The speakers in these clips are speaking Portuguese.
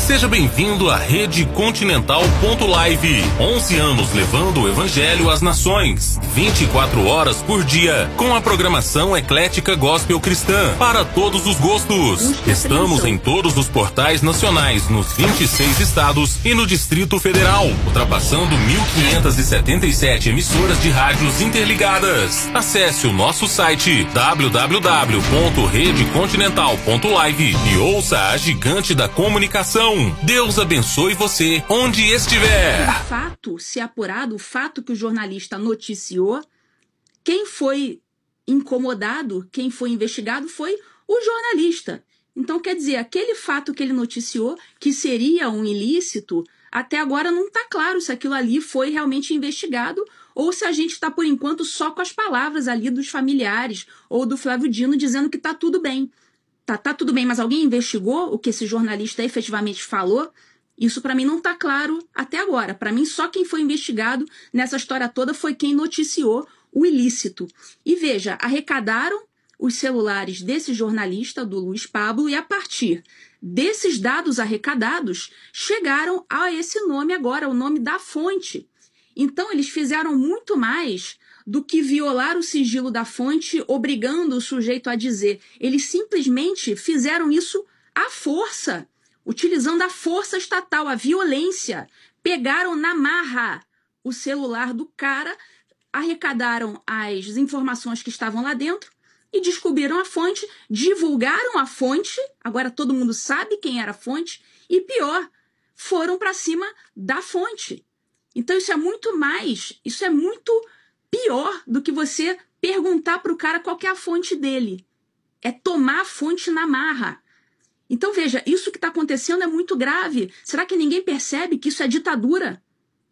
Seja bem-vindo à Rede Continental.live. 11 anos levando o Evangelho às nações. 24 horas por dia, com a programação eclética gospel cristã para todos os gostos. Estamos em todos os portais nacionais, nos 26 estados e no Distrito Federal, ultrapassando 1.577 emissoras de rádios interligadas. Acesse o nosso site www.redecontinental.live e ouça a gigante da comunicação. Deus abençoe você onde estiver. O fato, se apurado, o fato que o jornalista noticiou, quem foi incomodado, quem foi investigado foi o jornalista. Então, quer dizer, aquele fato que ele noticiou, que seria um ilícito, até agora não está claro se aquilo ali foi realmente investigado ou se a gente está, por enquanto, só com as palavras ali dos familiares ou do Flávio Dino dizendo que está tudo bem. Tá tudo bem, mas alguém investigou o que esse jornalista efetivamente falou? Isso para mim não está claro até agora. Para mim, só quem foi investigado nessa história toda foi quem noticiou o ilícito. E veja, arrecadaram os celulares desse jornalista, do Luiz Pablo, e a partir desses dados arrecadados, chegaram a esse nome agora, o nome da fonte. Então, eles fizeram muito mais do que violar o sigilo da fonte, obrigando o sujeito a dizer. Eles simplesmente fizeram isso à força, utilizando a força estatal, a violência. Pegaram na marra o celular do cara, arrecadaram as informações que estavam lá dentro e descobriram a fonte, divulgaram a fonte, agora todo mundo sabe quem era a fonte, e pior, foram para cima da fonte. Então isso é muito pior do que você perguntar para o cara qual que é a fonte dele. É tomar a fonte na marra. Então, veja, isso que está acontecendo é muito grave. Será que ninguém percebe que isso é ditadura?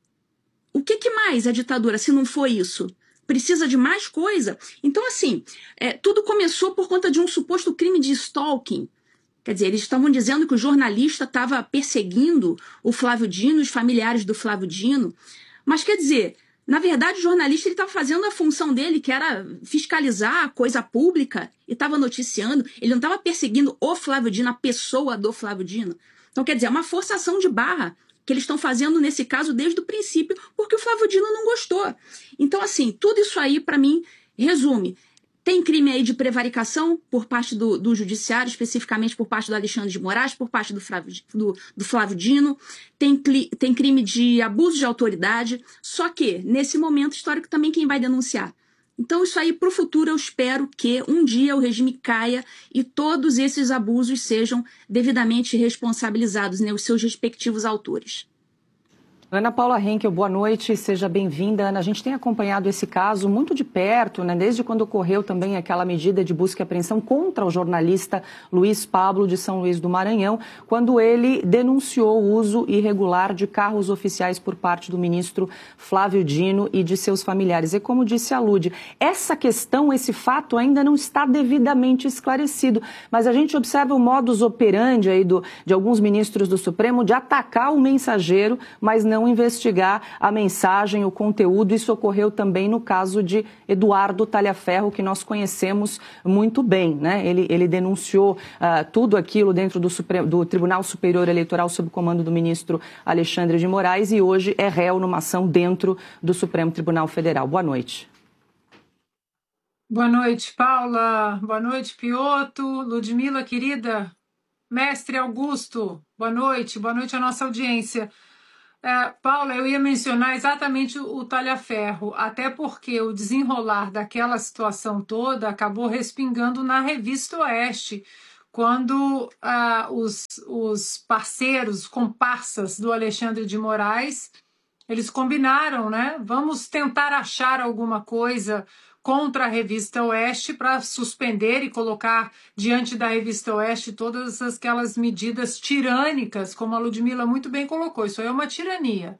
O que mais é ditadura se não for isso? Precisa de mais coisa? Então, assim, tudo começou por conta de um suposto crime de stalking. Quer dizer, eles estavam dizendo que o jornalista estava perseguindo o Flávio Dino, os familiares do Flávio Dino. Mas, quer dizer, na verdade, o jornalista estava fazendo a função dele, que era fiscalizar a coisa pública, e estava noticiando. Ele não estava perseguindo o Flávio Dino, a pessoa do Flávio Dino. Então, quer dizer, é uma forçação de barra que eles estão fazendo nesse caso desde o princípio, porque o Flávio Dino não gostou. Então, assim, tudo isso aí, para mim, resume. Tem crime aí de prevaricação por parte do judiciário, especificamente por parte do Alexandre de Moraes, por parte do Flávio Dino. Tem crime de abuso de autoridade. Só que, nesse momento histórico, também quem vai denunciar? Então, isso aí, para o futuro, eu espero que um dia o regime caia e todos esses abusos sejam devidamente responsabilizados, né, os seus respectivos autores. Ana Paula Henkel, boa noite, seja bem-vinda. Ana, a gente tem acompanhado esse caso muito de perto, né? Desde quando ocorreu também aquela medida de busca e apreensão contra o jornalista Luiz Pablo de São Luís do Maranhão, quando ele denunciou o uso irregular de carros oficiais por parte do ministro Flávio Dino e de seus familiares. E como disse a Lud, essa questão, esse fato ainda não está devidamente esclarecido, mas a gente observa o modus operandi aí de alguns ministros do Supremo de atacar o mensageiro, mas não investigar a mensagem, o conteúdo. Isso ocorreu também no caso de Eduardo Talhaferro, que nós conhecemos muito bem, né? Ele denunciou tudo aquilo dentro do Tribunal Superior Eleitoral sob o comando do ministro Alexandre de Moraes e hoje é réu numa ação dentro do Supremo Tribunal Federal. Boa noite. Boa noite, Paula. Boa noite, Pioto. Ludmila, querida. Mestre Augusto, boa noite à nossa audiência. Paula, eu ia mencionar exatamente o Talhaferro, até porque o desenrolar daquela situação toda acabou respingando na Revista Oeste, quando os parceiros, comparsas do Alexandre de Moraes, eles combinaram, né? Vamos tentar achar alguma coisa contra a Revista Oeste para suspender e colocar diante da Revista Oeste todas aquelas medidas tirânicas, como a Ludmila muito bem colocou. Isso aí é uma tirania.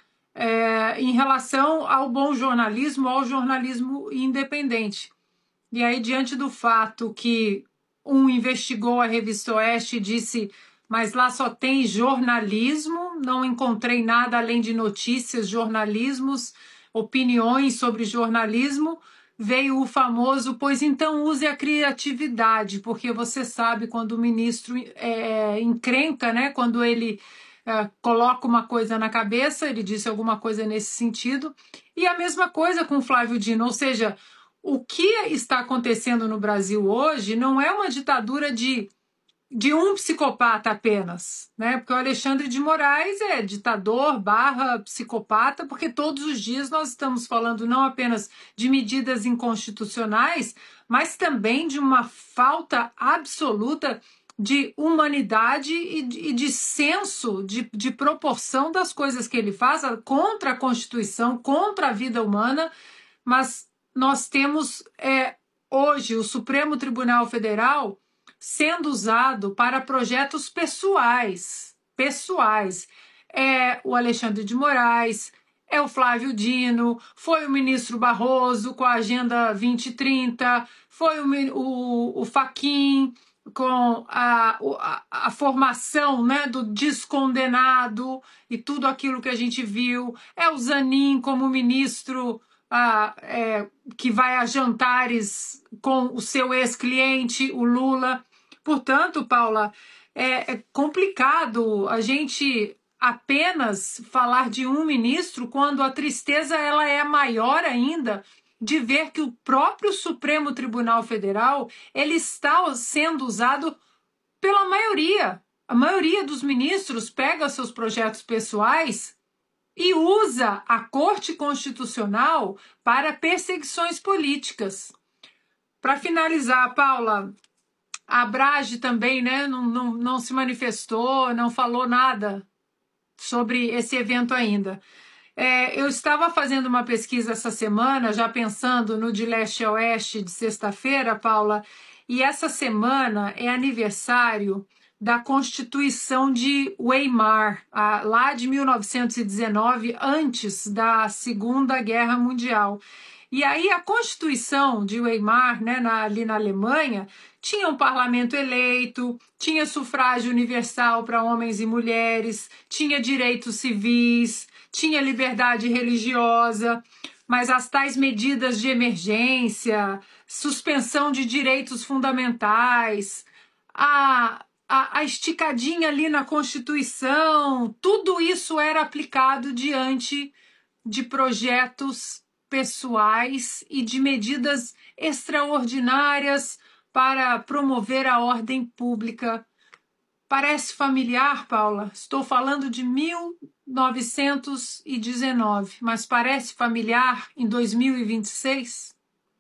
Em relação ao bom jornalismo, ao jornalismo independente. E aí, diante do fato que um investigou a Revista Oeste e disse, mas lá só tem jornalismo, não encontrei nada além de notícias, jornalismos, opiniões sobre jornalismo, veio o famoso, pois então use a criatividade, porque você sabe quando o ministro encrenca, né? Quando ele coloca uma coisa na cabeça, ele disse alguma coisa nesse sentido. E a mesma coisa com o Flávio Dino, ou seja, o que está acontecendo no Brasil hoje não é uma ditadura de um psicopata apenas, né? Porque o Alexandre de Moraes é ditador / psicopata, porque todos os dias nós estamos falando não apenas de medidas inconstitucionais, mas também de uma falta absoluta de humanidade e de senso, de proporção das coisas que ele faz contra a Constituição, contra a vida humana. Mas nós temos hoje o Supremo Tribunal Federal sendo usado para projetos pessoais. É o Alexandre de Moraes, é o Flávio Dino, foi o ministro Barroso com a Agenda 2030, foi o Fachin com a formação, né, do descondenado e tudo aquilo que a gente viu, é o Zanin como ministro que vai a jantares com o seu ex-cliente, o Lula. Portanto, Paula, é complicado a gente apenas falar de um ministro quando a tristeza ela é maior ainda de ver que o próprio Supremo Tribunal Federal ele está sendo usado pela maioria. A maioria dos ministros pega seus projetos pessoais e usa a Corte Constitucional para perseguições políticas. Para finalizar, Paula, a Abrage também, né, não se manifestou, não falou nada sobre esse evento ainda. Eu estava fazendo uma pesquisa essa semana, já pensando no De Leste a Oeste de sexta-feira, Paula, e essa semana é aniversário da Constituição de Weimar, lá de 1919, antes da Segunda Guerra Mundial. E aí a Constituição de Weimar, né, ali na Alemanha, tinha um parlamento eleito, tinha sufrágio universal para homens e mulheres, tinha direitos civis, tinha liberdade religiosa, mas as tais medidas de emergência, suspensão de direitos fundamentais, a esticadinha ali na Constituição, tudo isso era aplicado diante de projetos pessoais e de medidas extraordinárias para promover a ordem pública. Parece familiar, Paula? Estou falando de 1919, mas parece familiar em 2026?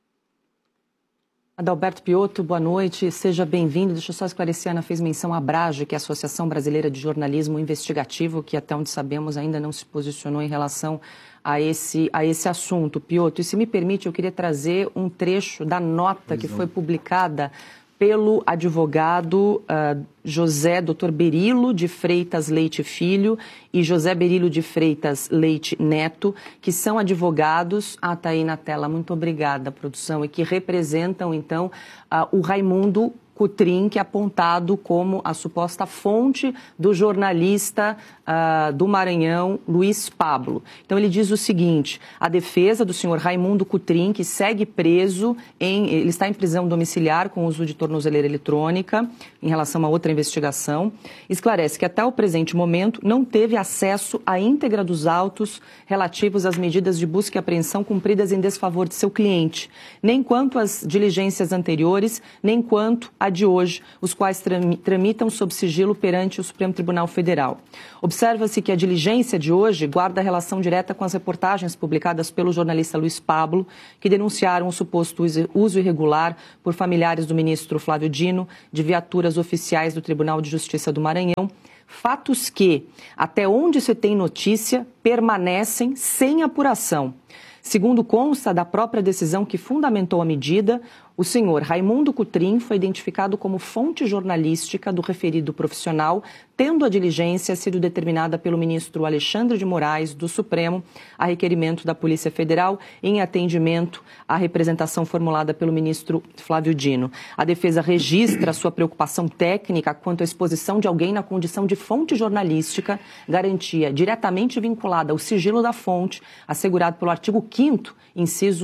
Adalberto Piotto, boa noite, seja bem-vindo. Deixa eu só esclarecer, a Ana fez menção à Abrage, que é a Associação Brasileira de Jornalismo Investigativo, que até onde sabemos ainda não se posicionou em relação a esse assunto. Piotto, e se me permite, eu queria trazer um trecho da nota que foi publicada pelo advogado José Dr. Berilo de Freitas Leite Filho e José Berilo de Freitas Leite Neto, que são advogados, está aí na tela, muito obrigada, produção, e que representam, então, o Raimundo Cotrim, que é apontado como a suposta fonte do jornalista do Maranhão, Luiz Pablo. Então, ele diz o seguinte: a defesa do senhor Raimundo Cotrim, que segue preso, ele está em prisão domiciliar com uso de tornozeleira eletrônica, em relação a outra investigação, esclarece que até o presente momento não teve acesso à íntegra dos autos relativos às medidas de busca e apreensão cumpridas em desfavor de seu cliente, nem quanto às diligências anteriores, nem quanto a de hoje, os quais tramitam sob sigilo perante o Supremo Tribunal Federal. Observa-se que a diligência de hoje guarda relação direta com as reportagens publicadas pelo jornalista Luiz Pablo, que denunciaram o suposto uso irregular por familiares do ministro Flávio Dino de viaturas oficiais do Tribunal de Justiça do Maranhão, fatos que, até onde se tem notícia, permanecem sem apuração. Segundo consta da própria decisão que fundamentou a medida, o senhor Raimundo Cotrim foi identificado como fonte jornalística do referido profissional, tendo a diligência sido determinada pelo ministro Alexandre de Moraes, do Supremo, a requerimento da Polícia Federal, em atendimento à representação formulada pelo ministro Flávio Dino. A defesa registra sua preocupação técnica quanto à exposição de alguém na condição de fonte jornalística, garantia diretamente vinculada ao sigilo da fonte, assegurado pelo artigo 5º, inciso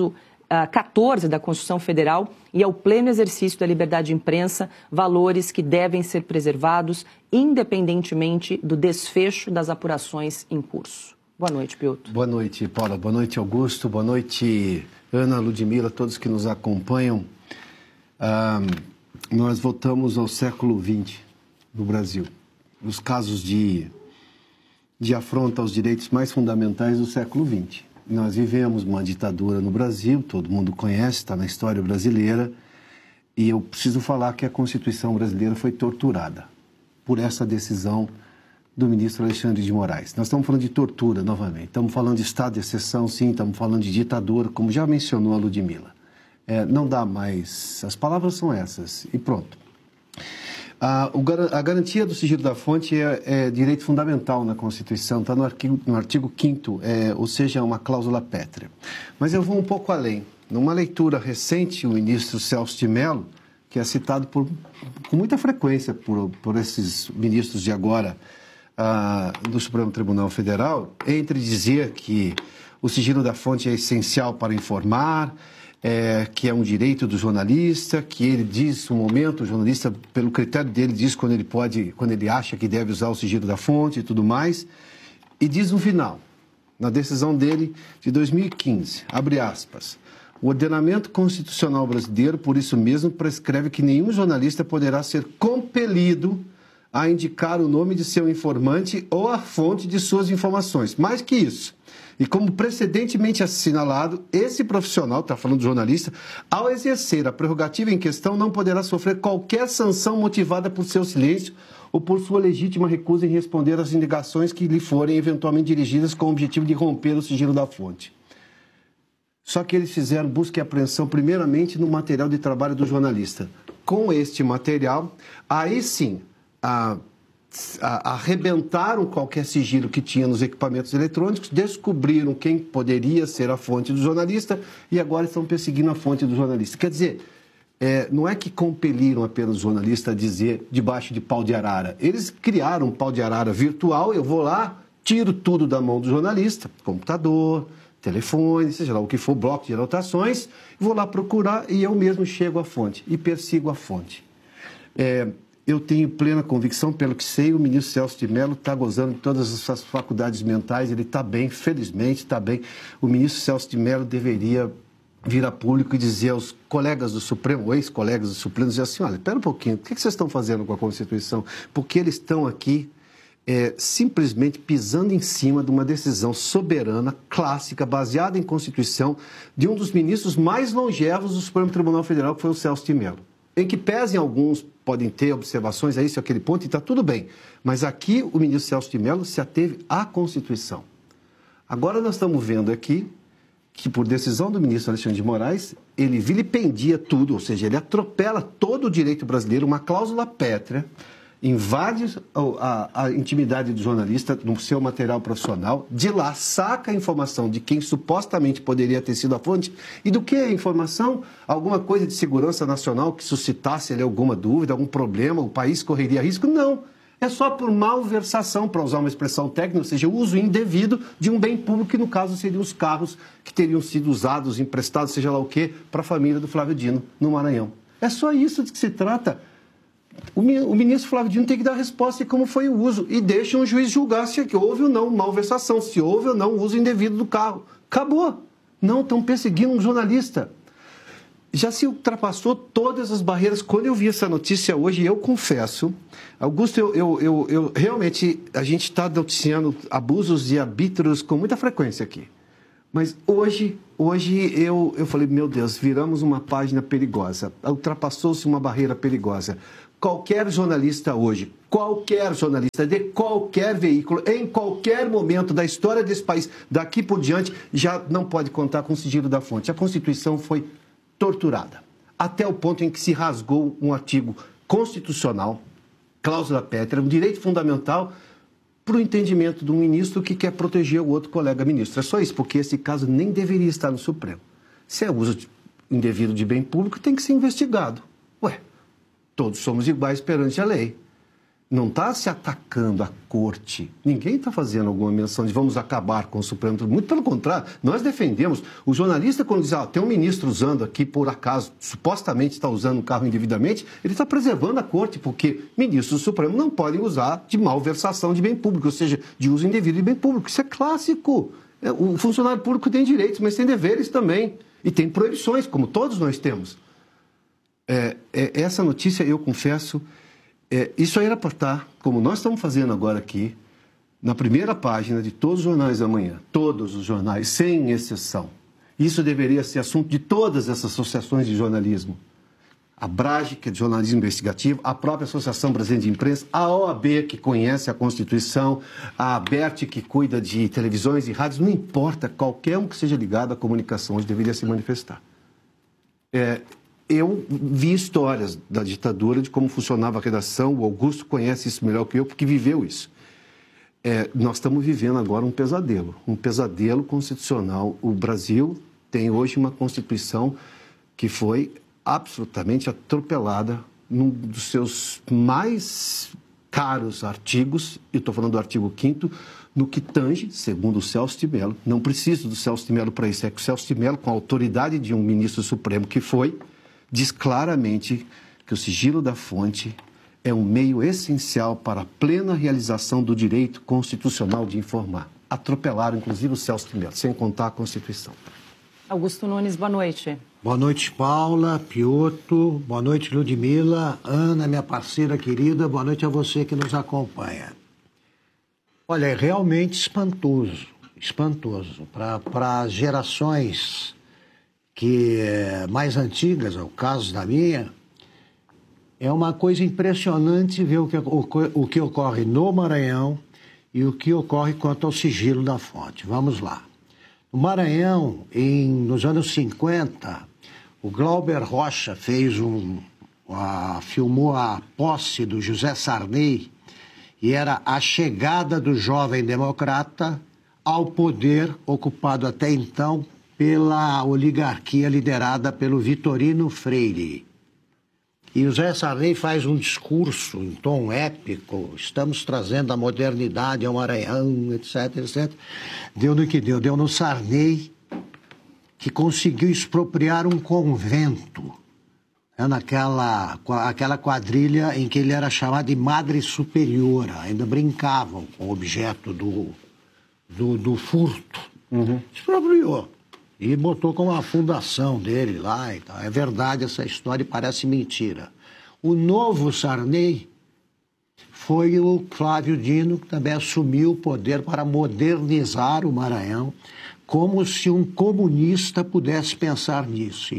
14 da Constituição Federal e ao pleno exercício da liberdade de imprensa, valores que devem ser preservados independentemente do desfecho das apurações em curso. Boa noite, Piotr. Boa noite, Paula. Boa noite, Augusto. Boa noite, Ana, Ludmila, todos que nos acompanham. Nós voltamos ao século XX no Brasil. Os casos de afronta aos direitos mais fundamentais do século XX. Nós vivemos uma ditadura no Brasil, todo mundo conhece, está na história brasileira, e eu preciso falar que a Constituição brasileira foi torturada por essa decisão do ministro Alexandre de Moraes. Nós estamos falando de tortura novamente, estamos falando de estado de exceção, sim, estamos falando de ditadura, como já mencionou a Ludmila. Não dá mais, as palavras são essas, e pronto. A garantia do sigilo da fonte é direito fundamental na Constituição, está no artigo 5º, ou seja, é uma cláusula pétrea. Mas eu vou um pouco além. Numa leitura recente, o ministro Celso de Mello, que é citado com muita frequência por esses ministros de agora do Supremo Tribunal Federal, entre dizer que o sigilo da fonte é essencial para informar, que é um direito do jornalista, que ele diz no momento, o jornalista, pelo critério dele, diz quando ele acha que deve usar o sigilo da fonte e tudo mais, e diz no final, na decisão dele de 2015, abre aspas, o ordenamento constitucional brasileiro, por isso mesmo, prescreve que nenhum jornalista poderá ser compelido a indicar o nome de seu informante ou a fonte de suas informações. Mais que isso, e como precedentemente assinalado, esse profissional, está falando do jornalista, ao exercer a prerrogativa em questão, não poderá sofrer qualquer sanção motivada por seu silêncio ou por sua legítima recusa em responder às indagações que lhe forem eventualmente dirigidas com o objetivo de romper o sigilo da fonte. Só que eles fizeram busca e apreensão primeiramente no material de trabalho do jornalista. Com este material, aí sim, arrebentaram qualquer sigilo que tinha nos equipamentos eletrônicos, descobriram quem poderia ser a fonte do jornalista e agora estão perseguindo a fonte do jornalista. Quer dizer, não é que compeliram apenas o jornalista a dizer debaixo de pau de arara. Eles criaram um pau de arara virtual, eu vou lá, tiro tudo da mão do jornalista, computador, telefone, seja lá o que for, bloco de anotações, vou lá procurar e eu mesmo chego à fonte e persigo a fonte. Eu tenho plena convicção, pelo que sei, o ministro Celso de Mello está gozando de todas as suas faculdades mentais, ele está bem, felizmente está bem. O ministro Celso de Mello deveria vir a público e dizer aos colegas do Supremo, ex-colegas do Supremo, dizer assim, olha, espera um pouquinho, o que vocês estão fazendo com a Constituição? Porque eles estão aqui simplesmente pisando em cima de uma decisão soberana, clássica, baseada em Constituição, de um dos ministros mais longevos do Supremo Tribunal Federal, que foi o Celso de Mello. Em que pesem alguns, podem ter observações a isso ou aquele ponto, e está tudo bem. Mas aqui o ministro Celso de Mello se ateve à Constituição. Agora nós estamos vendo aqui que, por decisão do ministro Alexandre de Moraes, ele vilipendia tudo, ou seja, ele atropela todo o direito brasileiro, uma cláusula pétrea, invade a intimidade do jornalista no seu material profissional, de lá saca a informação de quem supostamente poderia ter sido a fonte, e do que a informação? Alguma coisa de segurança nacional que suscitasse ali alguma dúvida, algum problema, o país correria risco? Não, é só por malversação, para usar uma expressão técnica, ou seja, o uso indevido de um bem público, que no caso seriam os carros que teriam sido usados, emprestados, seja lá o quê, para a família do Flávio Dino, no Maranhão. É só isso de que se trata. O ministro Flávio Dino tem que dar resposta de como foi o uso e deixa um juiz julgar se houve ou não malversação, se houve ou não uso indevido do carro. Acabou. Não, estão perseguindo um jornalista. Já se ultrapassou todas as barreiras. Quando eu vi essa notícia hoje, eu confesso, Augusto, eu realmente, a gente está noticiando abusos e arbítrios com muita frequência aqui. Mas hoje eu falei, meu Deus, viramos uma página perigosa. Ultrapassou-se uma barreira perigosa. Qualquer jornalista hoje, qualquer jornalista de qualquer veículo, em qualquer momento da história desse país, daqui por diante, já não pode contar com o sigilo da fonte. A Constituição foi torturada, até o ponto em que se rasgou um artigo constitucional, cláusula pétrea, um direito fundamental, para o entendimento de um ministro que quer proteger o outro colega ministro. É só isso, porque esse caso nem deveria estar no Supremo. Se é uso indevido de bem público, tem que ser investigado. Ué, todos somos iguais perante a lei. não está se atacando a corte. Ninguém está fazendo alguma menção de vamos acabar com o Supremo Tribunal. Muito pelo contrário, nós defendemos. O jornalista, quando diz, tem um ministro usando aqui, por acaso, supostamente está usando um carro indevidamente, ele está preservando a corte, porque ministros do Supremo não podem usar de malversação de bem público, ou seja, de uso indevido de bem público. Isso é clássico. O funcionário público tem direitos, mas tem deveres também. E tem proibições, como todos nós temos. Essa notícia, eu confesso... isso aí era para estar, como nós estamos fazendo agora aqui, na primeira página de todos os jornais da manhã. Todos os jornais, sem exceção. Isso deveria ser assunto de todas essas associações de jornalismo. A Brage, que é de jornalismo investigativo, a própria Associação Brasileira de Imprensa, a OAB, que conhece a Constituição, a ABERT, que cuida de televisões e rádios, não importa, qualquer um que seja ligado à comunicação hoje deveria se manifestar. Eu vi histórias da ditadura, de como funcionava a redação, o Augusto conhece isso melhor que eu, porque viveu isso. Nós estamos vivendo agora um pesadelo constitucional. O Brasil tem hoje uma Constituição que foi absolutamente atropelada num dos seus mais caros artigos, e estou falando do artigo 5º, no que tange, segundo o Celso de Mello, não preciso do Celso de Mello para isso, que o Celso de Mello, com a autoridade de um ministro supremo que foi, diz claramente que o sigilo da fonte é um meio essencial para a plena realização do direito constitucional de informar. Atropelaram, inclusive, o Celso de Mello, sem contar a Constituição. Augusto Nunes, boa noite. Boa noite, Paula, Piotto, boa noite, Ludmila, Ana, minha parceira querida, boa noite a você que nos acompanha. Olha, é realmente espantoso. Para gerações mais antigas, é o caso da minha, é uma coisa impressionante ver o que ocorre no Maranhão e o que ocorre quanto ao sigilo da fonte. Vamos lá. No Maranhão, nos anos 50, o Glauber Rocha filmou a posse do José Sarney, e era a chegada do jovem democrata ao poder ocupado até então pela oligarquia liderada pelo Vitorino Freire. E o José Sarney faz um discurso em tom épico, estamos trazendo a modernidade ao Maranhão, etc, etc. Deu no que deu, deu no Sarney, que conseguiu expropriar um convento, aquela quadrilha em que ele era chamado de Madre Superiora, ainda brincavam com o objeto do furto. Expropriou. E botou como a fundação dele lá e tal. É verdade essa história e parece mentira. O novo Sarney foi o Flávio Dino, que também assumiu o poder para modernizar o Maranhão, como se um comunista pudesse pensar nisso, em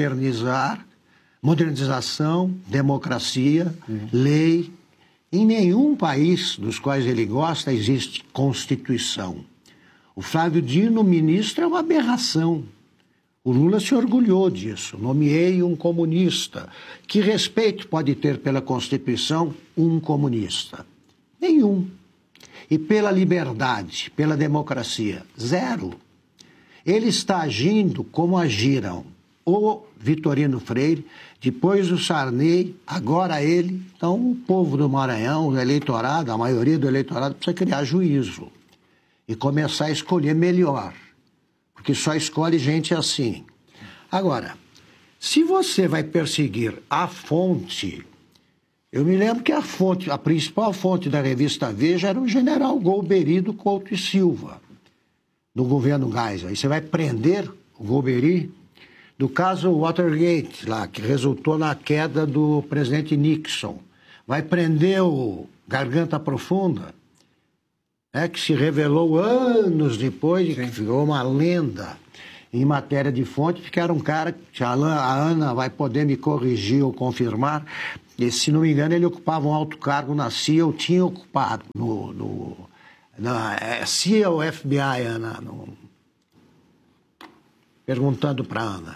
modernização, democracia, lei. Em nenhum país dos quais ele gosta existe Constituição. O Flávio Dino, ministro, é uma aberração. O Lula se orgulhou disso. Nomeei um comunista. Que respeito pode ter pela Constituição um comunista? Nenhum. E pela liberdade, pela democracia? Zero. Ele está agindo como agiram o Vitorino Freire, depois o Sarney, agora ele. Então, o povo do Maranhão, o eleitorado, a maioria do eleitorado, precisa criar juízo e começar a escolher melhor, porque só escolhe gente assim. Agora, se você vai perseguir a fonte, eu me lembro que a principal fonte da revista Veja era o general Golbery do Couto e Silva, do governo Geisel. Aí você vai prender o Golbery do caso Watergate, lá, que resultou na queda do presidente Nixon. Vai prender o Garganta Profunda, que se revelou anos depois, que ficou uma lenda em matéria de fonte, porque era um cara que a Ana vai poder me corrigir ou confirmar, e, se não me engano, ele ocupava um alto cargo na CIA, ou tinha ocupado na CIA ou FBI, Ana? Perguntando para Ana.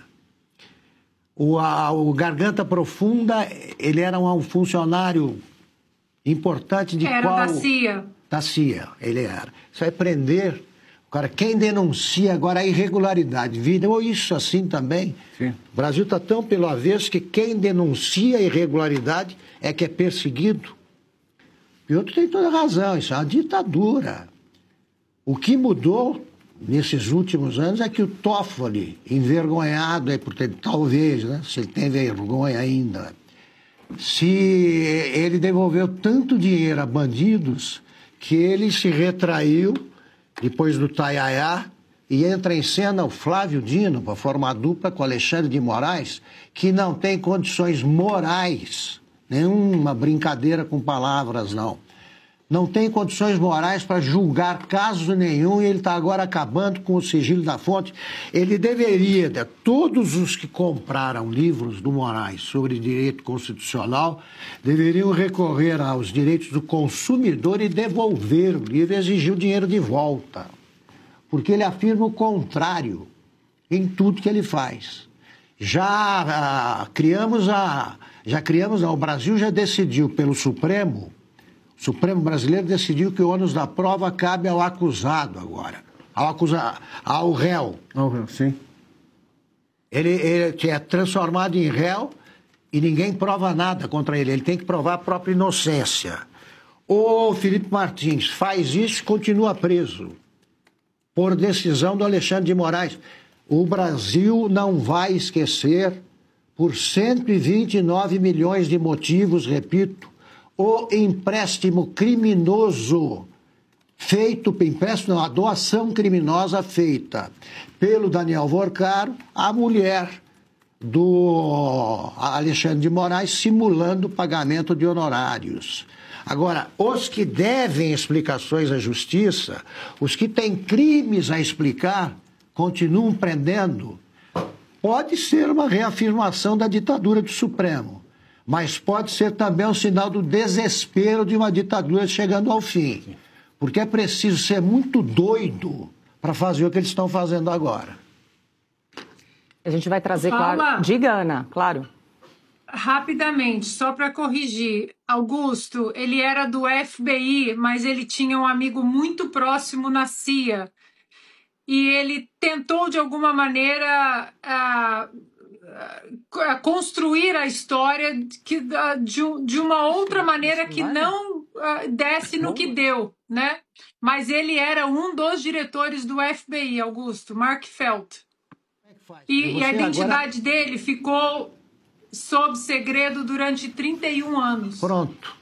O Garganta Profunda, ele era um funcionário importante de era qual... da CIA. Da CIA, ele era. Você vai prender o cara. Quem denuncia agora a irregularidade, virou isso assim também. Sim. O Brasil está tão pelo avesso que quem denuncia a irregularidade é que é perseguido. Piotr tem toda razão, isso é uma ditadura. O que mudou nesses últimos anos é que o Toffoli, envergonhado, aí por ter, talvez, né, se ele tem vergonha ainda, se ele devolveu tanto dinheiro a bandidos que ele se retraiu depois do Taiaiá e entra em cena o Flávio Dino para formar dupla com Alexandre de Moraes, que não tem condições morais, nenhuma brincadeira com palavras, não. Não tem condições morais para julgar caso nenhum e ele está agora acabando com o sigilo da fonte. Ele deveria, todos os que compraram livros do Moraes sobre direito constitucional, deveriam recorrer aos direitos do consumidor e devolver o livro e exigir o dinheiro de volta. Porque ele afirma o contrário em tudo que ele faz. O Brasil já decidiu pelo Supremo. O Supremo brasileiro decidiu que o ônus da prova cabe ao acusado agora, ao réu. Ao réu, sim. Ele é transformado em réu e ninguém prova nada contra ele. Ele tem que provar a própria inocência. O Felipe Martins faz isso e continua preso, por decisão do Alexandre de Moraes. O Brasil não vai esquecer, por 129 milhões de motivos, repito, o empréstimo criminoso a doação criminosa feita pelo Daniel Vorcaro à mulher do Alexandre de Moraes, simulando o pagamento de honorários. Agora, os que devem explicações à justiça, os que têm crimes a explicar, continuam prendendo. Pode ser uma reafirmação da ditadura do Supremo, mas pode ser também um sinal do desespero de uma ditadura chegando ao fim. Porque é preciso ser muito doido para fazer o que eles estão fazendo agora. A gente vai trazer, claro... Diga, Ana, claro. Rapidamente, só para corrigir. Augusto, ele era do FBI, mas ele tinha um amigo muito próximo na CIA. E ele tentou, de alguma maneira... construir a história de uma outra maneira que não desse no que deu, né? Mas ele era um dos diretores do FBI, Augusto, Mark Felt. E a identidade dele ficou sob segredo durante 31 anos. Pronto.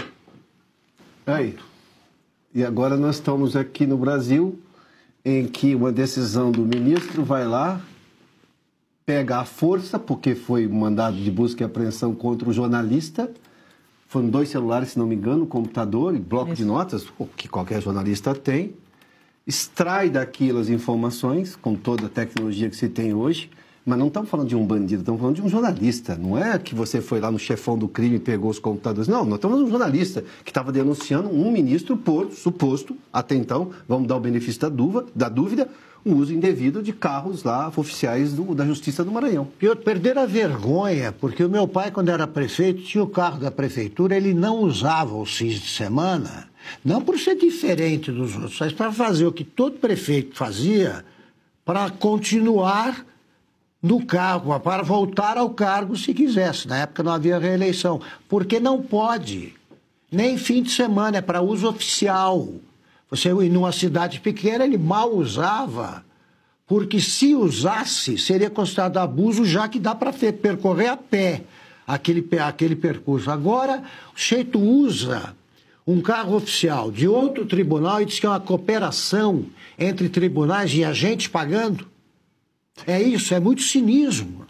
Aí. E agora nós estamos aqui no Brasil, em que uma decisão do ministro vai lá, pega a força, porque foi mandado de busca e apreensão contra o jornalista. Foram 2 celulares, se não me engano, computador e bloco de notas, que qualquer jornalista tem. Extrai daquilo as informações, com toda a tecnologia que se tem hoje. Mas não estamos falando de um bandido, estamos falando de um jornalista. Não é que você foi lá no chefão do crime e pegou os computadores. Não, nós estamos falando de um jornalista que estava denunciando um ministro por suposto, até então, vamos dar o benefício da dúvida, o uso indevido de carros lá oficiais da Justiça do Maranhão. Perderam a vergonha, porque o meu pai, quando era prefeito, tinha o carro da prefeitura, ele não usava os fins de semana, não por ser diferente dos outros, mas para fazer o que todo prefeito fazia, para continuar no cargo, para voltar ao cargo se quisesse. Na época não havia reeleição, porque não pode, nem fim de semana, é para uso oficial. Você ir numa cidade pequena, ele mal usava, porque se usasse, seria considerado abuso, já que dá para percorrer a pé aquele percurso. Agora, o sujeito usa um carro oficial de outro tribunal e diz que é uma cooperação entre tribunais e a gente pagando. É isso, é muito cinismo.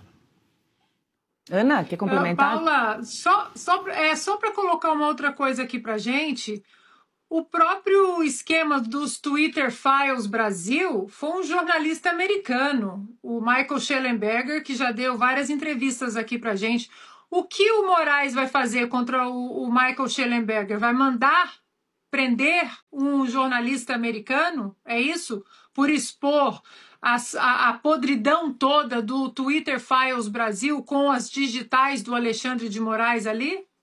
Ana, quer complementar? Paula, só para colocar uma outra coisa aqui para gente... O próprio esquema dos Twitter Files Brasil foi um jornalista americano, o Michael Shellenberger, que já deu várias entrevistas aqui pra gente. O que o Moraes vai fazer contra o Michael Shellenberger? Vai mandar prender um jornalista americano? É isso? Por expor a podridão toda do Twitter Files Brasil com as digitais do Alexandre de Moraes ali?